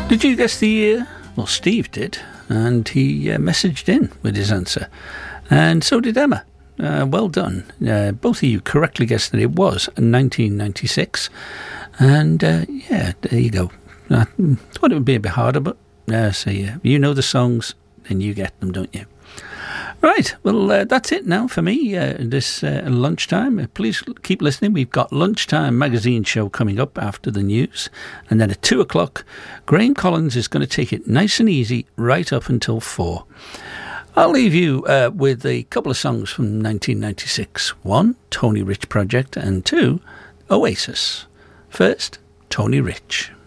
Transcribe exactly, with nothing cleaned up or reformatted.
Did you guess the year? Well, Steve did, and he uh, messaged in with his answer. And so did Emma. Uh, well done. Uh, both of you correctly guessed that it was nineteen ninety-six. And, uh, yeah, there you go. I thought it would be a bit harder, but uh, so, yeah, you know the songs, then you get them, don't you? Right, well, uh, that's it now for me, uh, this uh, lunchtime. Uh, please keep listening. We've got Lunchtime Magazine show coming up after the news. And then at two o'clock, Graham Collins is going to take it nice and easy right up until four. I'll leave you uh, with a couple of songs from nineteen ninety-six. One, Tony Rich Project, and two, Oasis. First, Tony Rich.